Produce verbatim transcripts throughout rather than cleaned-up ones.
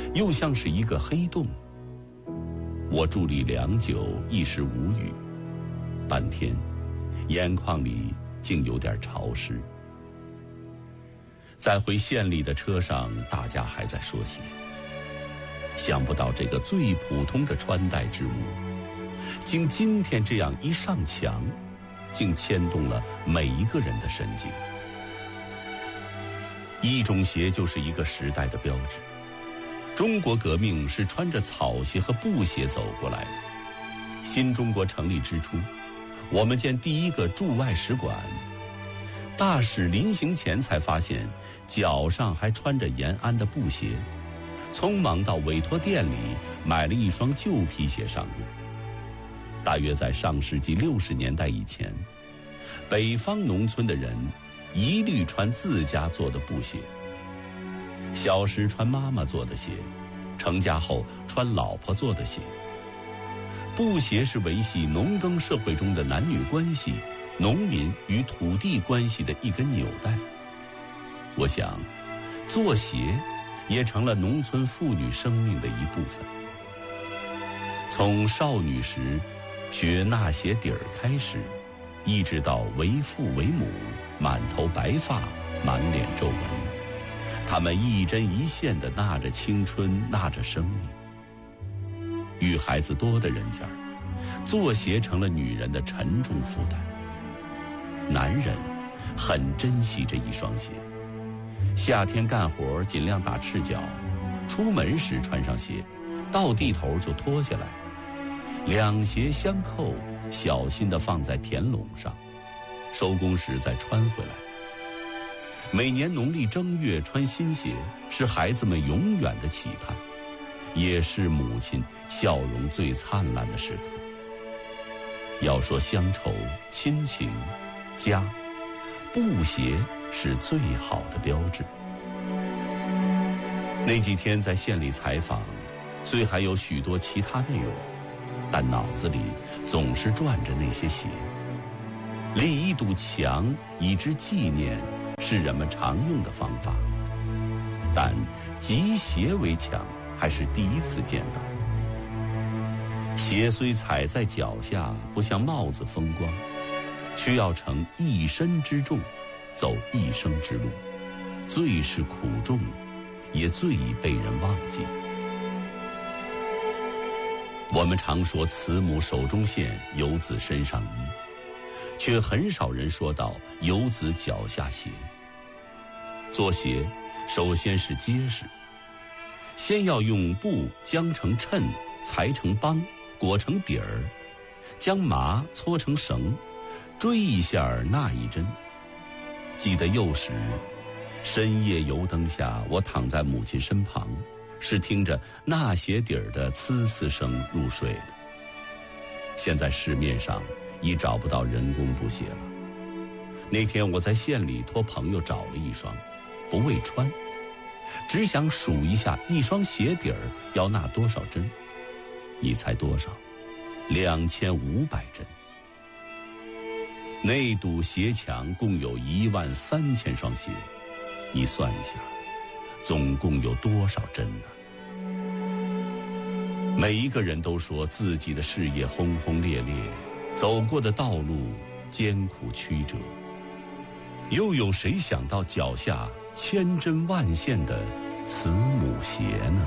又像是一个黑洞。我伫立良久，一时无语。半天，眼眶里竟有点潮湿。在回县里的车上，大家还在说鞋。想不到这个最普通的穿戴之物，经今天这样一上墙，竟牵动了每一个人的神经。一种鞋就是一个时代的标志。中国革命是穿着草鞋和布鞋走过来的。新中国成立之初，我们建第一个驻外使馆，大使临行前才发现脚上还穿着延安的布鞋，匆忙到委托店里买了一双旧皮鞋上路。大约在上世纪六十年代以前，北方农村的人一律穿自家做的布鞋，小时穿妈妈做的鞋，成家后穿老婆做的鞋。布鞋是维系农耕社会中的男女关系、农民与土地关系的一根纽带。我想，做鞋也成了农村妇女生命的一部分。从少女时学纳鞋底儿开始，一直到为父为母，满头白发，满脸皱纹，他们一针一线地纳着青春，纳着生命。与孩子多的人家，做鞋成了女人的沉重负担。男人很珍惜这一双鞋，夏天干活尽量打赤脚，出门时穿上鞋，到地头就脱下来，两鞋相扣，小心地放在田垄上，收工时再穿回来。每年农历正月穿新鞋，是孩子们永远的期盼，也是母亲笑容最灿烂的时刻。要说乡愁、亲情、家，布鞋是最好的标志。那几天在县里采访，虽还有许多其他内容，但脑子里总是转着那些鞋。立一堵墙以之纪念，是人们常用的方法，但集鞋为墙还是第一次见到。鞋虽踩在脚下，不像帽子风光，却要承一身之重，走一生之路，最是苦重，也最已被人忘记。我们常说慈母手中线，游子身上衣，却很少人说到游子脚下鞋。做鞋首先是结实，先要用布将成衬，裁成帮，裹成底儿，将麻搓成绳，锥一下纳一针。记得幼时深夜油灯下，我躺在母亲身旁，是听着纳鞋底儿的呲呲声入睡的。现在市面上已找不到人工布鞋了。那天我在县里托朋友找了一双，不为穿，只想数一下一双鞋底儿要纳多少针。你猜多少？两千五百针。那堵鞋墙共有一万三千双鞋，你算一下，总共有多少针呢？每一个人都说自己的事业轰轰烈烈，走过的道路艰苦曲折，又有谁想到脚下千针万线的慈母鞋呢？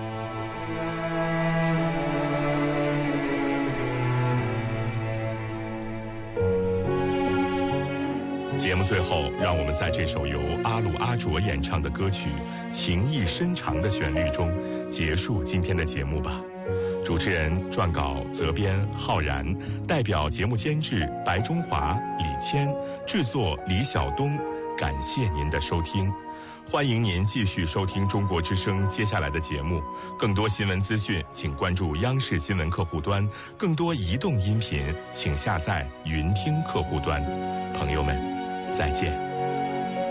节目最后，让我们在这首由阿鲁阿卓演唱的歌曲《情意深长》的旋律中结束今天的节目吧。主持人、撰稿、责编浩然，代表节目监制白中华、李谦，制作李晓东。感谢您的收听，欢迎您继续收听中国之声接下来的节目。更多新闻资讯，请关注央视新闻客户端；更多移动音频，请下载云听客户端。朋友们，再见。